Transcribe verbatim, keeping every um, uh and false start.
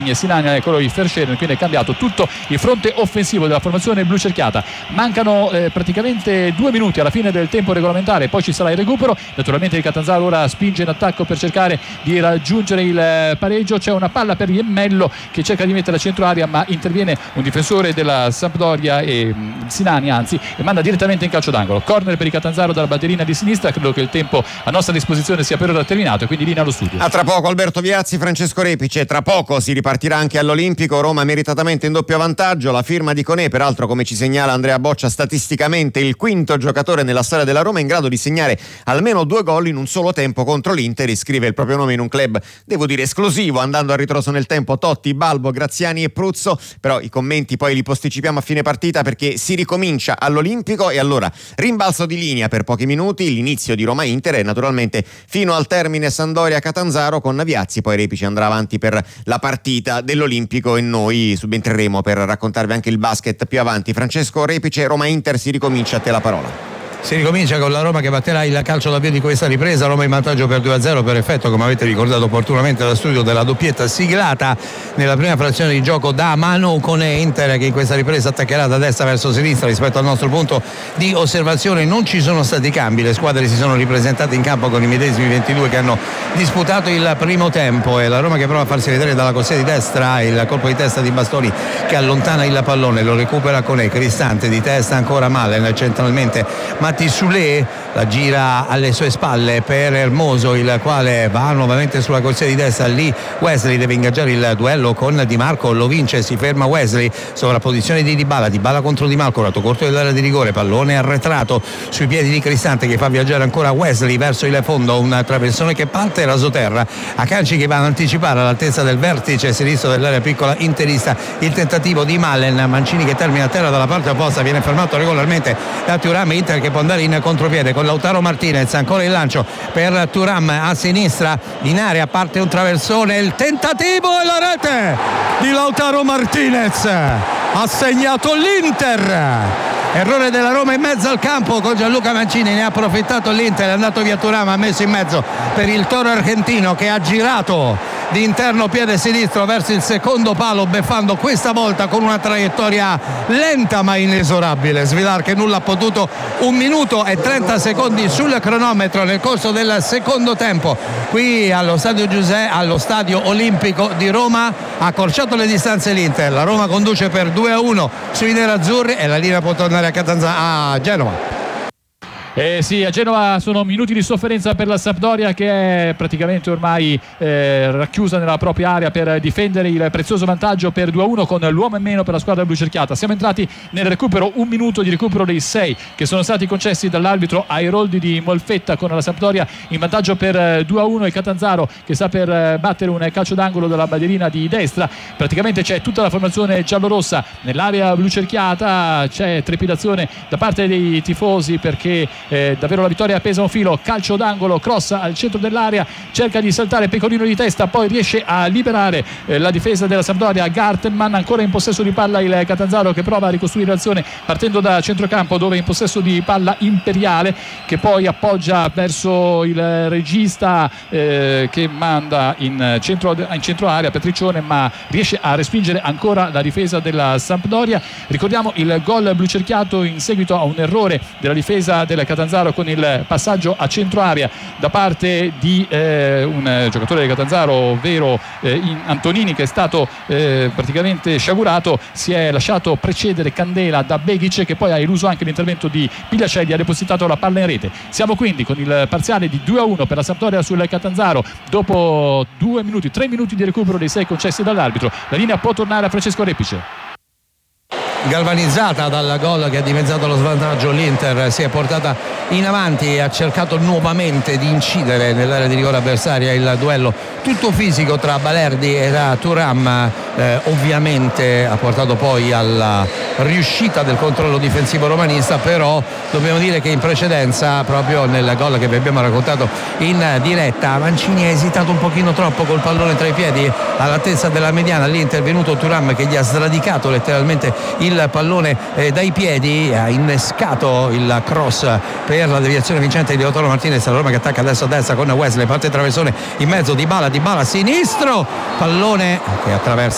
Sinania e quello di Verscheren, quindi è cambiato tutto il fronte offensivo della formazione blu cerchiata. Mancano eh, praticamente due minuti alla fine del tempo regolamentare, poi ci sarà il recupero. Naturalmente il Catanzaro ora spinge in attacco per cercare di raggiungere il pareggio. C'è una palla per Iemmello che cerca di mettere a centro area, ma interviene un difensore della Sampdoria e Sinania anzi e manda direttamente in calcio d'angolo. Corner per il Catanzaro dalla batterina di sinistra. Credo che il tempo a nostra disposizione sia per ora terminato e quindi linea allo studio. A tra poco Alberto Viazzi, Francesco Repice. Tra poco si ripartirà anche all'Olimpico. Roma meritatamente in doppio vantaggio. La firma di Koné, peraltro, come ci segnala Andrea Boccia, statisticamente il quinto giocatore nella storia della Roma in grado di segnare almeno due gol in un solo tempo contro l'Inter. Iscrive il proprio nome in un club, devo dire, esclusivo, andando a ritroso nel tempo Totti, Balbo, Graziani e Pruzzo. Però i commenti poi li posticipiamo a fine partita perché si ricomincia all'Olimpico e allora rimbalzo di linea per pochi minuti, l'inizio di Roma-Inter e naturalmente fino al termine Sampdoria-Catanzaro con Viazzi. Poi Repice andrà avanti per la partita dell'Olimpico e noi subentreremo per raccontarvi anche il basket più avanti. Francesco Repice, Roma-Inter, si ricomincia, a te la parola. Si ricomincia con la Roma che batterà il calcio da piedi di questa ripresa. Roma in vantaggio per due a zero per effetto, come avete ricordato opportunamente, da studio della doppietta siglata nella prima frazione di gioco da Manu Koné. Inter che in questa ripresa attaccherà da destra verso sinistra rispetto al nostro punto di osservazione. Non ci sono stati cambi, le squadre si sono ripresentate in campo con i medesimi ventidue che hanno disputato il primo tempo e la Roma che prova a farsi vedere dalla corsia di destra, il colpo di testa di Bastoni che allontana il pallone, lo recupera Koné, Cristante di testa ancora male centralmente, ma Soulé la gira alle sue spalle per Hermoso, il quale va nuovamente sulla corsia di destra. Lì Wesley deve ingaggiare il duello con Di Marco, lo vince, si ferma Wesley, sovrapposizione di Dybala, Dybala contro Di Marco, lato corto dell'area di rigore, pallone arretrato sui piedi di Cristante che fa viaggiare ancora Wesley verso il fondo, un traversone che parte, rasoterra, Akanji che va ad anticipare all'altezza del vertice sinistro dell'area piccola interista, il tentativo di Malen, Mancini che termina a terra dalla parte opposta, viene fermato regolarmente da Thuram. Inter che può andare in contropiede con Lautaro Martinez, ancora il lancio per Thuram a sinistra, in area parte un traversone, il tentativo e la rete di Lautaro Martinez, ha segnato l'Inter. Errore della Roma in mezzo al campo con Gianluca Mancini, ne ha approfittato l'Inter, è andato via Thuram, ha messo in mezzo per il toro argentino che ha girato di interno piede sinistro verso il secondo palo, beffando questa volta con una traiettoria lenta ma inesorabile. Svilar che nulla ha potuto, un minuto e trenta secondi sul cronometro nel corso del secondo tempo qui allo stadio Giuseppe, allo stadio Olimpico di Roma. Ha accorciato le distanze l'Inter, la Roma conduce per due a uno sui nerazzurri e la linea può tornare a Catanzaro, a Genova. Eh sì, a Genova sono minuti di sofferenza per la Sampdoria che è praticamente ormai eh, racchiusa nella propria area per difendere il prezioso vantaggio per due a uno con l'uomo in meno per la squadra blu cerchiata. Siamo entrati nel recupero, un minuto di recupero dei sei che sono stati concessi dall'arbitro ai Roldi di Molfetta con la Sampdoria in vantaggio per due a uno. Il Catanzaro che sta per battere un calcio d'angolo dalla bandierina di destra. Praticamente c'è tutta la formazione giallorossa nell'area blu cerchiata, c'è trepidazione da parte dei tifosi perché Eh, davvero la vittoria pesa un filo. Calcio d'angolo, cross al centro dell'area, cerca di saltare Pecorino di testa, poi riesce a liberare eh, la difesa della Sampdoria. Gartenman ancora in possesso di palla, il Catanzaro che prova a ricostruire l'azione partendo da centrocampo dove è in possesso di palla Imperiale che poi appoggia verso il regista eh, che manda in centro, in centro area Petriccione, ma riesce a respingere ancora la difesa della Sampdoria. Ricordiamo il gol blu cerchiato in seguito a un errore della difesa del Catanzaro con il passaggio a centro area da parte di eh, un giocatore del Catanzaro, ovvero eh, Antonini, che è stato eh, praticamente sciagurato. Si è lasciato precedere Candela da Begic che poi ha eluso anche l'intervento di Pigliacelli, ha depositato la palla in rete. Siamo quindi con il parziale di due a uno per la Sampdoria sul Catanzaro dopo due minuti, tre minuti di recupero dei sei concessi dall'arbitro. La linea può tornare a Francesco Repice. Galvanizzata dal gol che ha dimezzato lo svantaggio, l'Inter si è portata in avanti e ha cercato nuovamente di incidere nell'area di rigore avversaria. Il duello tutto fisico tra Balerdi e Thuram eh, ovviamente ha portato poi alla riuscita del controllo difensivo romanista, però dobbiamo dire che in precedenza, proprio nel gol che vi abbiamo raccontato in diretta, Mancini ha esitato un pochino troppo col pallone tra i piedi all'altezza della mediana. Lì è intervenuto Thuram che gli ha sradicato letteralmente il il pallone eh, dai piedi, ha innescato il cross per la deviazione vincente di Lautaro Martinez. La Roma che attacca adesso a destra con Wesley, parte traversone in mezzo, Dybala, Dybala sinistro, pallone che attraversa